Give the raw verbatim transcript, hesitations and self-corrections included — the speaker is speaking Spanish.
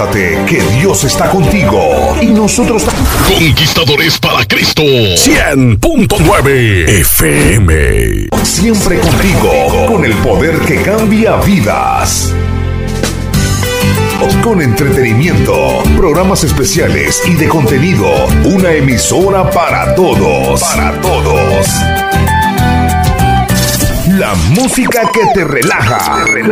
Acuérdate que Dios está contigo y nosotros también. Conquistadores para Cristo. cien punto nueve F M. Siempre contigo, con el poder que cambia vidas. Con entretenimiento, programas especiales y de contenido. Una emisora para todos. Para todos. La música que te relaja.